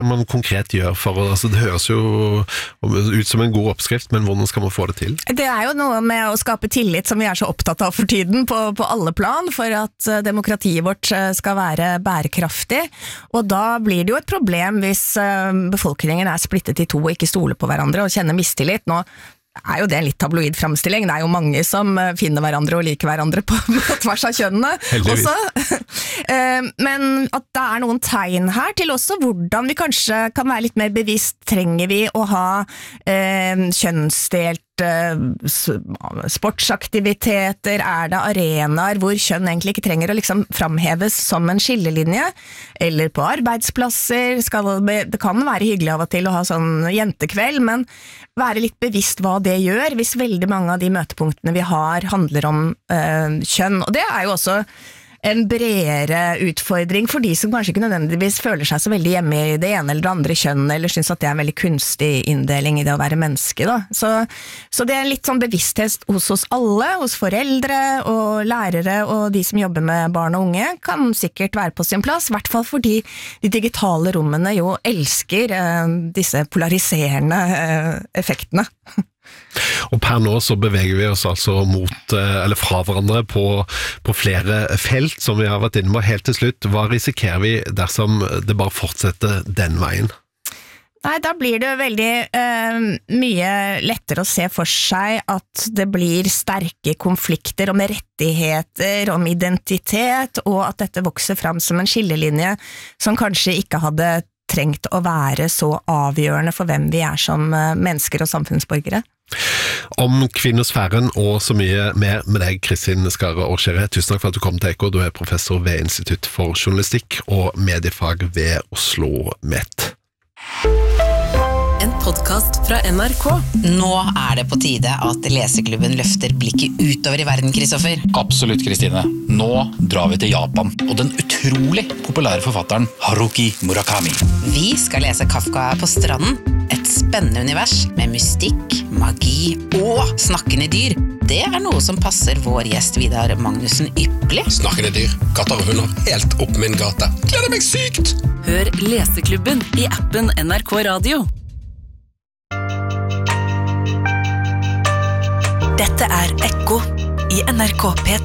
man konkret gjør for å, altså det høres jo ut som en god oppskrift, men hvordan skal man få det til? Det jo noe med å skape tillit som vi så opptatt av for tiden på alle plan, for at demokratiet vårt skal være bærekraftig, og da blir det jo et problem hvis befolkningen splittet i to og ikke stoler på hverandre og kjenner mistillit. Nå jo det en litt tabloid fremstilling, det jo mange som finner hverandre og liker hverandre på tvers av kjønnene også. Men at det noen tegn her til også hvordan vi kanskje kan være litt mer bevisst, trenger vi å ha kjønnsdelt sportsaktiviteter, det arenaer hvor kjønn egentlig ikke trenger å liksom framheves som en skillelinje, eller på arbeidsplasser, det kan være hyggelig av og til å ha sånn jentekveld, men være litt bevisst hva det gjør, hvis veldig mange av de møtepunktene vi har handler om kjønn, og det jo også en bredere utfordring for de som kanskje ikke nødvendigvis føler seg så veldig hjemme i det ene eller det andre kjønnet, eller synes at det en veldig kunstig inndeling i det å være menneske. Da. Så det en litt sånn bevissthet hos oss alle, hos foreldre og lærere og de som jobber med barn og unge, kan sikkert være på sin plass, i hvert fall fordi de digitale rommene jo elsker disse polariserende effektene. Og per nå så beveger vi oss altså mot, eller fra hverandre på flere felt som vi har vært inne på. Helt til slutt, hva risikerer vi dersom det bare fortsetter den veien? Nei, da blir det veldig mye lettere å se for seg at det blir sterke konflikter om rettigheter, om identitet, og at dette vokser fram som en skillelinje som kanskje ikke hadde trengt å være så avgjørende for hvem vi som mennesker og samfunnsborgere. Om kvinnosfæren og så mye mer med deg, Kristin Skarre Årskjære. Tusen takk for at du kom til Ekko. Du professor ved Institutt for journalistikk og mediefag ved Oslo Met. En podcast fra NRK. Nå det på tide at Leseklubben løfter blikket utover i verden, Kristoffer. Absolutt, Kristine. Nå drar vi til Japan, og den utrolig populære forfatteren Haruki Murakami. Vi skal lese Kafka på stranden. Et spennende univers med mystikk, magi og snakkende dyr. Det noe som passer vår gjest Vidar Magnussen ypperlig. Snakkende dyr, katter og hunder, helt opp min gate. Gleder meg sykt! Hør Leseklubben i appen NRK Radio. Dette Ekko i NRK P3.